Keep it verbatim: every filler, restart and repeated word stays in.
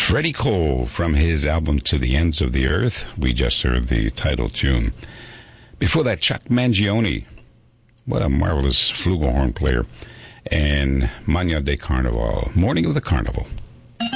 Freddie Cole from his album To the Ends of the Earth. We just heard the title tune. Before that, Chuck Mangione. What a marvelous flugelhorn player. And Magna de Carnaval, Morning of the Carnival.